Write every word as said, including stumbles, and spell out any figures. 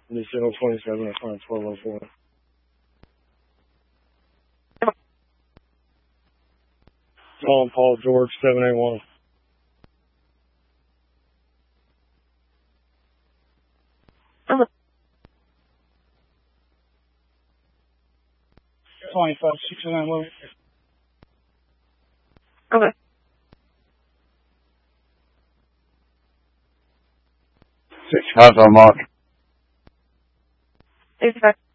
December twenty-seven, I find twelve oh four. Tom Paul George seven eight one. Twenty-five sixty nine. Okay. Six five on mark. Sixty-five.